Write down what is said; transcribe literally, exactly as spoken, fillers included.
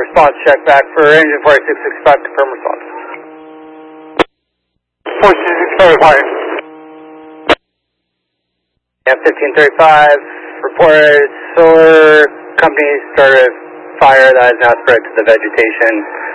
response check back for engine forty-six sixty-five, confirm response. forty-six sixty-five. Yeah, fifteen thirty-five, reported solar company started fire that is now spread to the vegetation.